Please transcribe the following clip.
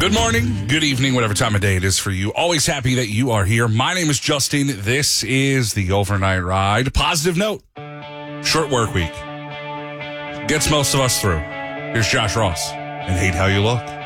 Good morning, good evening, whatever time of day it is for you. Always happy that you are here. My name is Justin. This is the Overnight Ride. Positive note, short work week. Gets most of us through. Here's Josh Ross and Hate How You Look.